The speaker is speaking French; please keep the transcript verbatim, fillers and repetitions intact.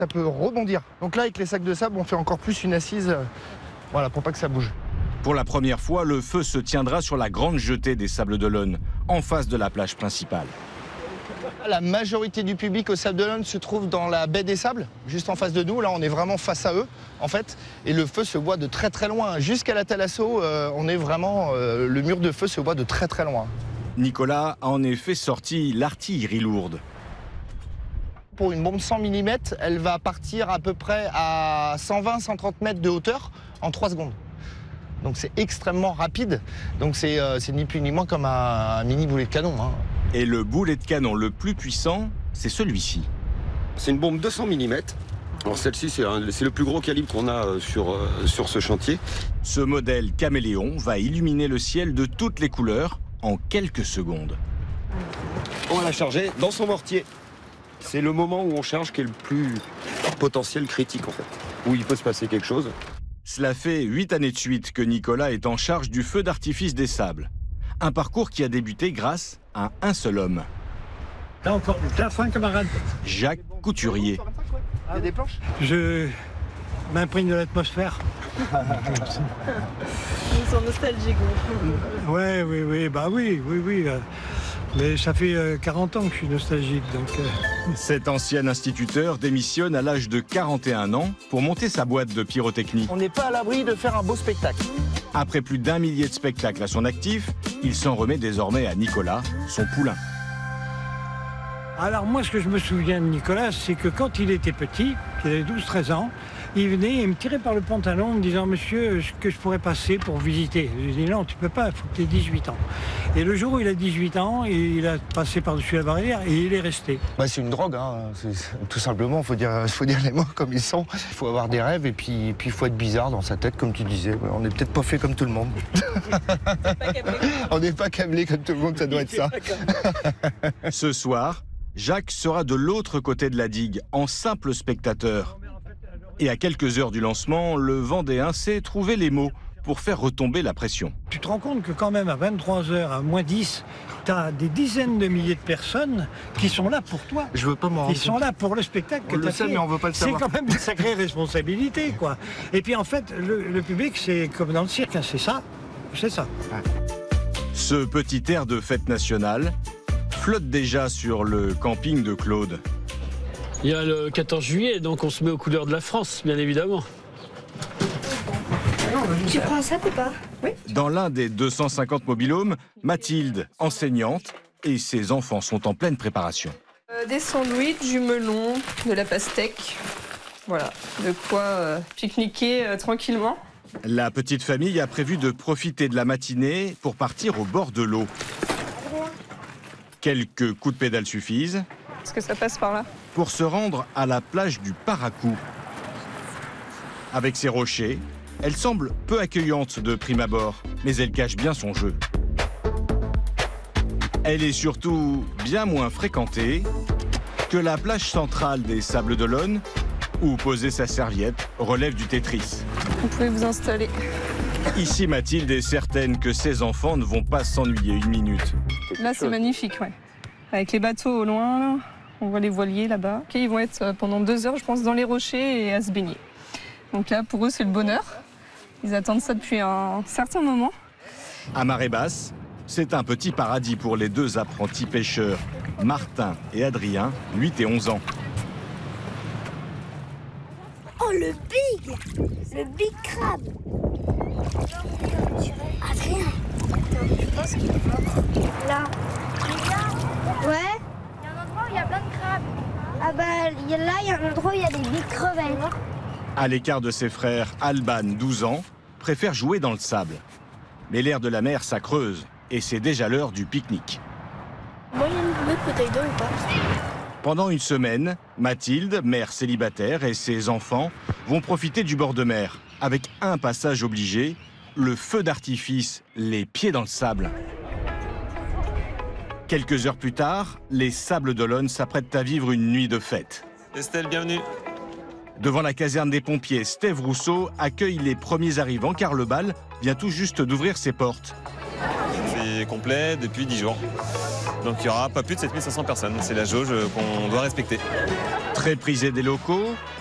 Ça peut rebondir. Donc là, avec les sacs de sable, on fait encore plus une assise, euh, voilà, pour pas que ça bouge. Pour la première fois, le feu se tiendra sur la grande jetée des Sables d'Olonne, en face de la plage principale. La majorité du public au Sables d'Olonne se trouve dans la baie des Sables, juste en face de nous. Là, on est vraiment face à eux, en fait. Et le feu se voit de très très loin. Jusqu'à la Thalasso, euh, on est vraiment... Euh, le mur de feu se voit de très très loin. Nicolas a en effet sorti l'artillerie lourde. Pour une bombe cent millimètres, elle va partir à peu près à cent vingt à cent trente mètres de hauteur en trois secondes. Donc c'est extrêmement rapide. Donc c'est euh, ni plus ni moins comme un, un mini boulet de canon, hein. Et le boulet de canon le plus puissant, c'est celui-ci. C'est une bombe deux cents millimètres. Alors celle-ci, c'est le plus gros calibre qu'on a sur, euh, sur ce chantier. Ce modèle caméléon va illuminer le ciel de toutes les couleurs en quelques secondes. On va la charger dans son mortier. C'est le moment où on charge qui est le plus potentiel critique, en fait. Où il peut se passer quelque chose. Cela fait huit années de suite que Nicolas est en charge du feu d'artifice des Sables. Un parcours qui a débuté grâce à un seul homme. T'as encore t'as faim, camarade? Jacques Couturier. Il y a des planches? Je m'imprègne de l'atmosphère. Ils sont nostalgiques. Ouais, oui, oui, bah oui, oui, oui. Mais ça fait quarante ans que je suis nostalgique, donc... Euh... Cet ancien instituteur démissionne à l'âge de quarante et un ans pour monter sa boîte de pyrotechnie. On n'est pas à l'abri de faire un beau spectacle. Après plus d'un millier de spectacles à son actif, il s'en remet désormais à Nicolas, son poulain. Alors moi, ce que je me souviens de Nicolas, c'est que quand il était petit, il avait douze treize ans, il venait et me tirait par le pantalon en me disant « Monsieur, est-ce que je pourrais passer pour visiter ?» Je lui ai dit « Non, tu peux pas, il faut que tu aies dix-huit ans. » Et le jour où il a dix-huit ans, il a passé par-dessus la barrière et il est resté. Bah, c'est une drogue, hein. Tout simplement, il faut dire, faut dire les mots comme ils sont. Il faut avoir des rêves et puis il puis faut être bizarre dans sa tête, comme tu disais. On n'est peut-être pas fait comme tout le monde. On n'est pas câblé comme tout le monde, ça doit être ça. Ce soir, Jacques sera de l'autre côté de la digue, en simple spectateur. Et à quelques heures du lancement, le Vendéen sait trouver les mots pour faire retomber la pression. Tu te rends compte que quand même à vingt-trois heures, à moins dix, tu as des dizaines de milliers de personnes qui sont là pour toi. Je veux pas m'en rendre Qui sont là pour le spectacle que on tu le as sait, fait. mais on veut pas le savoir. C'est quand même une sacrée responsabilité, quoi. Et puis en fait, le, le public, c'est comme dans le cirque, hein, c'est ça, c'est ça. Ouais. Ce petit air de fête nationale flotte déjà sur le camping de Claude. Il y a le quatorze juillet, donc on se met aux couleurs de la France, bien évidemment. Tu prends ça ou pas? Oui. Dans l'un des deux cent cinquante mobil-homes, Mathilde, enseignante, et ses enfants sont en pleine préparation. Euh, des sandwichs, du melon, de la pastèque. Voilà, de quoi euh, pique-niquer euh, tranquillement. La petite famille a prévu de profiter de la matinée pour partir au bord de l'eau. Quelques coups de pédale suffisent. Est-ce que ça passe par là? Pour se rendre à la plage du Paracou. Avec ses rochers, elle semble peu accueillante de prime abord, mais elle cache bien son jeu. Elle est surtout bien moins fréquentée que la plage centrale des Sables d'Olonne, où poser sa serviette relève du Tetris. Vous pouvez vous installer. Ici, Mathilde est certaine que ses enfants ne vont pas s'ennuyer une minute. Là, c'est magnifique, ouais. Avec les bateaux au loin, là. On voit les voiliers là-bas. Okay, ils vont être pendant deux heures, je pense, dans les rochers et à se baigner. Donc là, pour eux, c'est le bonheur. Ils attendent ça depuis un certain moment. À marée basse, c'est un petit paradis pour les deux apprentis pêcheurs, Martin et Adrien, huit et onze ans. Oh, le big! Le big crabe! Adrien! Je pense qu'il est mort. Là. Ouais? Il y a un endroit où il y a plein de crabes. Ah bah y a, là, il y a un endroit où il y a des big crevettes. À l'écart de ses frères, Alban, douze ans, préfère jouer dans le sable. Mais l'air de la mer, ça creuse, et c'est déjà l'heure du pique-nique. Moi, il y a une autre bouteille d'eau ou pas? Pendant une semaine, Mathilde, mère célibataire, et ses enfants vont profiter du bord de mer, avec un passage obligé, le feu d'artifice, les pieds dans le sable. Quelques heures plus tard, les Sables d'Olonne s'apprêtent à vivre une nuit de fête. Estelle, bienvenue. Devant la caserne des pompiers, Steve Rousseau accueille les premiers arrivants car le bal vient tout juste d'ouvrir ses portes. C'est complet depuis dix jours. Donc il n'y aura pas plus de sept mille cinq cents personnes. C'est la jauge qu'on doit respecter. Très prisé des locaux,